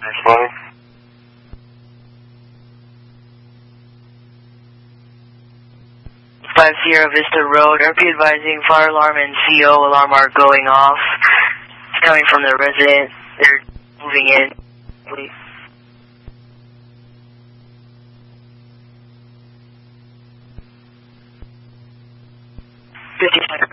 Nice morning. 50 Vista Road, RP advising fire alarm and CO alarm are going off. It's coming from the resident. They're moving in. Please. 50 seconds.